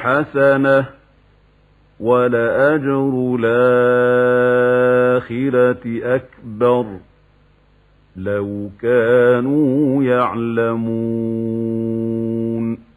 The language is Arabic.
حَسَنَةٌ ۖ وَلَأَجْرُ الْآخِرَةِ أَكْبَرُ ۚ لَوْ كَانُوا يَعْلَمُونَ